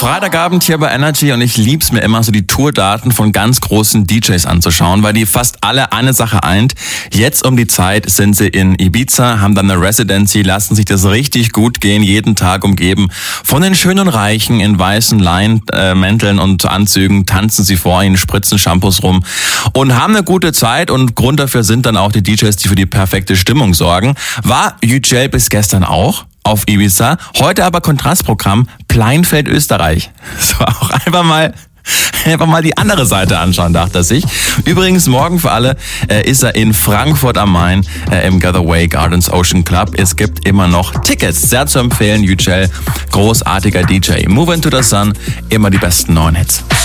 Freitagabend hier bei Energy und ich lieb's mir immer, so die Tourdaten von ganz großen DJs anzuschauen, weil die fast alle eine Sache eint. Jetzt um die Zeit sind sie in Ibiza, haben dann eine Residency, lassen sich das richtig gut gehen, jeden Tag umgeben von den schönen Reichen in weißen Leinmänteln und Anzügen, tanzen sie vor ihnen, spritzen Shampoos rum und haben eine gute Zeit, und Grund dafür sind dann auch die DJs, die für die perfekte Stimmung sorgen. War Yücel bis gestern auch auf Ibiza, heute aber Kontrastprogramm Pleinfeld, Österreich. So, auch einfach mal die andere Seite anschauen, dachte er sich. Übrigens, morgen für alle ist er in Frankfurt am Main im Gatherway Gardens Ocean Club. Es gibt immer noch Tickets. Sehr zu empfehlen, Yücel, großartiger DJ. Move into the Sun, immer die besten neuen Hits.